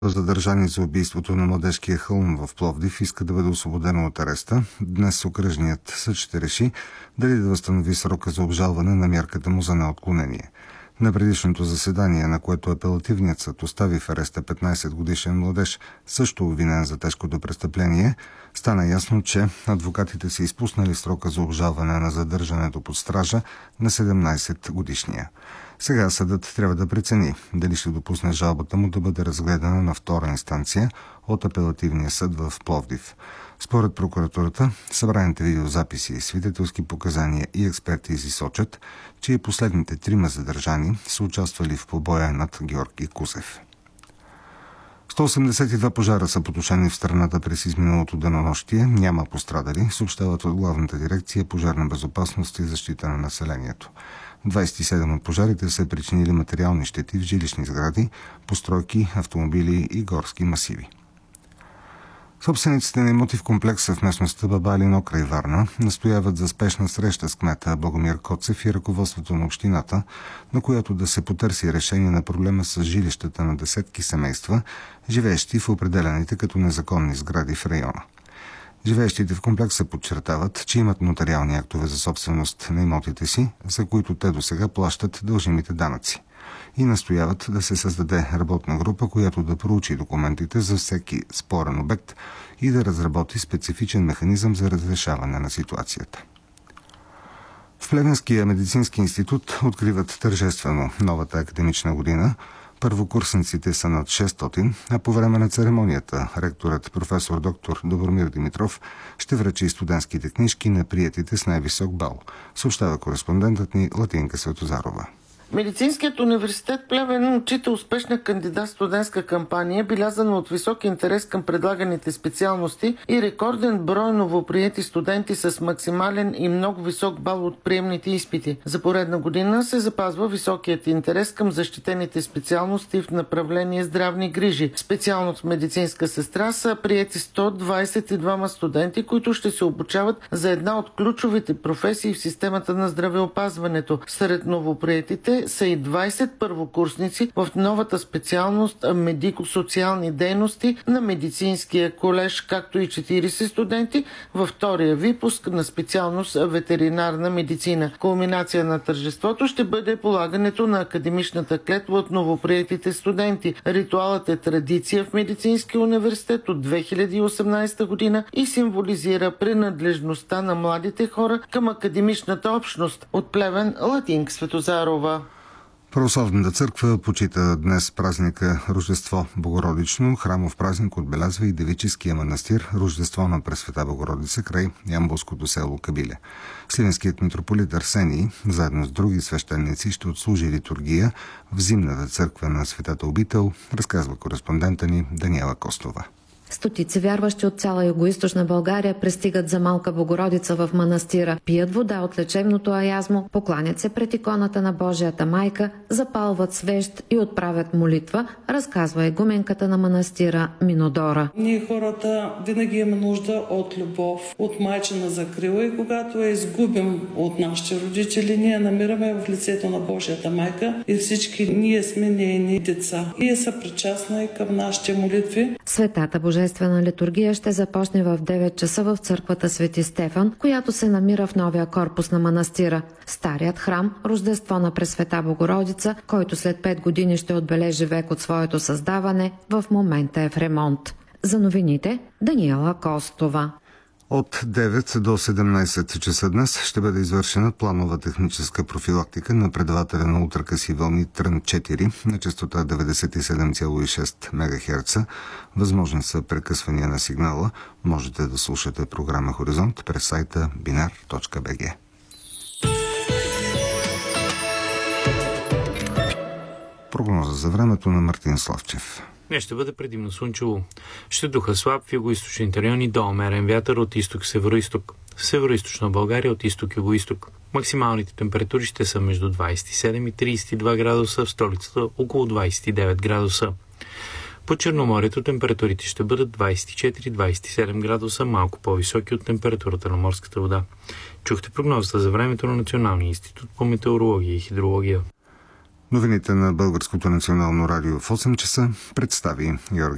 Задържани за убийството на Младежкия хълм в Пловдив иска да бъде освободено от ареста. Днес окръжният съд ще реши дали да възстанови срока за обжалване на мярката му за неотклонение. На предишното заседание, на което апелативният съд остави в ареста 15-годишен младеж, също обвинен за тежкото престъпление, стана ясно, че адвокатите са изпуснали срока за обжалване на задържането под стража на 17-годишния. Сега съдът трябва да прецени дали ще допусне жалбата му да бъде разгледана на втора инстанция от апелативния съд в Пловдив. Според прокуратурата, събраните видеозаписи, свидетелски показания и експертизи сочат, че и последните трима задържани са участвали в побоя над Георги Кусев. 182 пожара са потушени в страната през изминалото денонощие. Няма пострадали, съобщават от Главната дирекция Пожарна безопасност и защита на населението. 27 от пожарите са причинили материални щети в жилищни сгради, постройки, автомобили и горски масиви. Собствениците на имоти в комплекса в местността Бабалино край Варна настояват за спешна среща с кмета Богомир Коцев и ръководството на общината, на която да се потърси решение на проблема с жилищата на десетки семейства, живеещи в определените като незаконни сгради в района. Живеещите в комплекса подчертават, че имат нотариални актове за собственост на имотите си, за които те досега плащат дължимите данъци. И настояват да се създаде работна група, която да проучи документите за всеки спорен обект и да разработи специфичен механизъм за разрешаване на ситуацията. В Плевенския медицински институт откриват тържествено новата академична година. Първокурсниците са над 600, а по време на церемонията ректорът професор доктор Добромир Димитров ще връчи студентските книжки на приетите с най-висок бал, съобщава кореспондентът ни Латинка Светозарова. Медицинският университет Плевен отчита успешна кандидат-студентска кампания, белязана от висок интерес към предлаганите специалности и рекорден брой новоприети студенти с максимален и много висок бал от приемните изпити. За поредна година се запазва високият интерес към защитените специалности в направление здравни грижи. Специалност медицинска сестра са приети 122 студенти, които ще се обучават за една от ключовите професии в системата на здравеопазването. Сред новоприетите са и 20 първокурсници в новата специалност медико-социални дейности на медицинския колеж, както и 40 студенти във втория випуск на специалност ветеринарна медицина. Кулминация на тържеството ще бъде полагането на академичната клетва от новоприетите студенти. Ритуалът е традиция в Медицинския университет от 2018 година и символизира принадлежността на младите хора към академичната общност. От Плевен, Латинка Светозарова. Православната църква почита днес празника Рождество Богородично. Храмов празник отбелязва и девическия манастир Рождество на Пресвета Богородица край ямболското село Кабиле. Сливенският митрополит Арсений, заедно с други свещеници, ще отслужи литургия в зимната църква на Светата обител, разказва кореспондента ни Даниела Костова. Стотици вярващи от цяла югоизточна България пристигат за Малка Богородица в манастира, пият вода от лечебното аязмо, покланят се пред иконата на Божията майка, запалват свещ и отправят молитва, разказва игуменката на манастира Минодора. Ние хората винаги имаме нужда от любов, от майчина закрила и когато я изгубим от нашите родители, ние намираме в лицето на Божията майка и всички ние сме нейни деца. И е съпричастна и към нашите молитви. Светата Божествена литургия ще започне в 9 часа в църквата Свети Стефан, която се намира в новия корпус на манастира. Старият храм, Рождество на Пресвета Богородица, който след 5 години ще отбележи век от своето създаване, в момента е в ремонт. За новините Даниела Костова. От 9 до 17 часа днес ще бъде извършена планова техническа профилактика на предавателя на ултракъси вълни Трън 4 на честота 97,6 МГц. Възможни са прекъсвания на сигнала. Можете да слушате програма Хоризонт през сайта binar.bg. Прогноза за времето на Мартин Славчев. Днес ще бъде предимно слънчево. Ще духа слаб в югоизточните райони до умерен вятър от изток-североизток. В североизточна България от изток-югоизток. Максималните температури ще са между 27 и 32 градуса, в столицата около 29 градуса. По Черноморието температурите ще бъдат 24-27 градуса, малко по-високи от температурата на морската вода. Чухте прогнозата за времето на Националния институт по метеорология и хидрология. Новините на Българското национално радио в 8 часа представи Георги